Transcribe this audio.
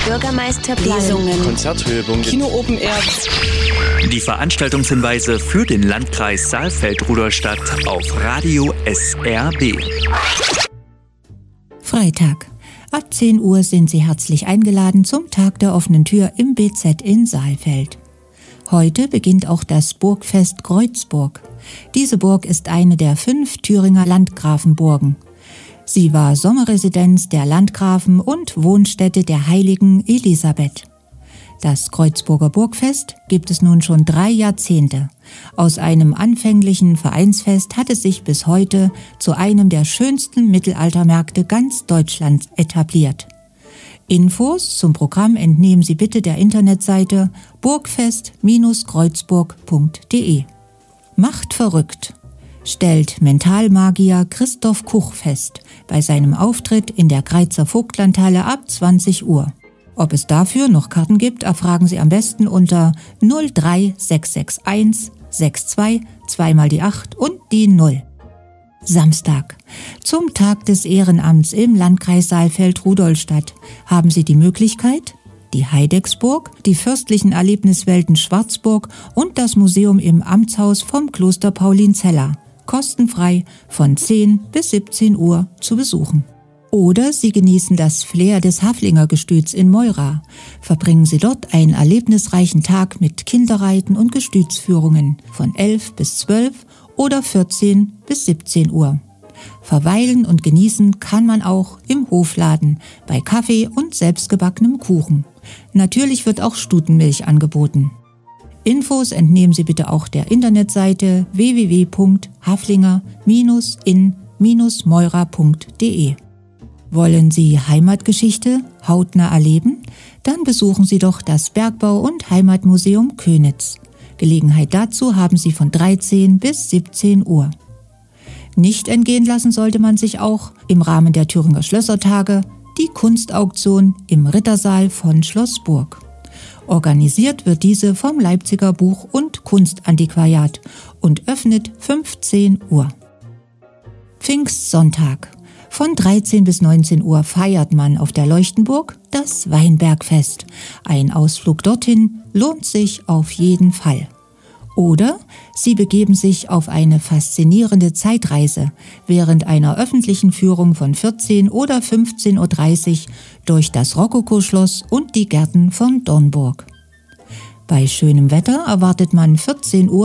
Bürgermeisterplanungen, Konzerthöhepunkte, Kino Open Air. Die Veranstaltungshinweise für den Landkreis Saalfeld-Rudolstadt auf Radio SRB. Freitag. Ab 10 Uhr sind Sie herzlich eingeladen zum Tag der offenen Tür im BZ in Saalfeld. Heute beginnt auch das Burgfest Kreuzburg. Diese Burg ist eine der 5 Thüringer Landgrafenburgen. Sie war Sommerresidenz der Landgrafen und Wohnstätte der heiligen Elisabeth. Das Kreuzburger Burgfest gibt es nun schon 3 Jahrzehnte. Aus einem anfänglichen Vereinsfest hat es sich bis heute zu einem der schönsten Mittelaltermärkte ganz Deutschlands etabliert. Infos zum Programm entnehmen Sie bitte der Internetseite burgfest-kreuzburg.de. Macht verrückt, stellt Mentalmagier Christoph Kuch fest bei seinem Auftritt in der Greizer Vogtlandhalle ab 20 Uhr. Ob es dafür noch Karten gibt, erfragen Sie am besten unter 03661 62 2 mal die 8 und die 0. Samstag. Zum Tag des Ehrenamts im Landkreis Saalfeld-Rudolstadt haben Sie die Möglichkeit, die Heidecksburg, die fürstlichen Erlebniswelten Schwarzburg und das Museum im Amtshaus vom Kloster Paulinzella kostenfrei von 10 bis 17 Uhr zu besuchen. Oder Sie genießen das Flair des Haflinger-Gestüts in Meura. Verbringen Sie dort einen erlebnisreichen Tag mit Kinderreiten und Gestütsführungen von 11 bis 12 oder 14 bis 17 Uhr. Verweilen und genießen kann man auch im Hofladen bei Kaffee und selbstgebackenem Kuchen. Natürlich wird auch Stutenmilch angeboten. Infos entnehmen Sie bitte auch der Internetseite www.haflinger-in-meura.de. Wollen Sie Heimatgeschichte hautnah erleben? Dann besuchen Sie doch das Bergbau- und Heimatmuseum Könitz. Gelegenheit dazu haben Sie von 13 bis 17 Uhr. Nicht entgehen lassen sollte man sich auch im Rahmen der Thüringer Schlössertage die Kunstauktion im Rittersaal von Schloss Burg. Organisiert wird diese vom Leipziger Buch- und Kunstantiquariat und öffnet 15 Uhr. Pfingstsonntag. Von 13 bis 19 Uhr feiert man auf der Leuchtenburg das Weinbergfest. Ein Ausflug dorthin lohnt sich auf jeden Fall. Oder Sie begeben sich auf eine faszinierende Zeitreise während einer öffentlichen Führung von 14 oder 15.30 Uhr durch das Rokoko-Schloss und die Gärten von Dornburg. Bei schönem Wetter erwartet man 14 Uhr